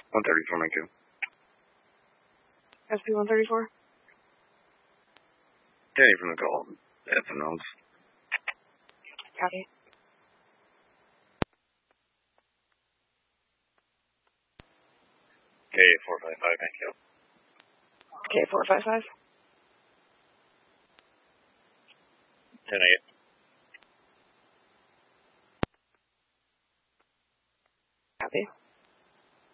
134, my Q. SP 134? Danny from the call. That's announced. Copy. K455, thank you. K455? 10-8.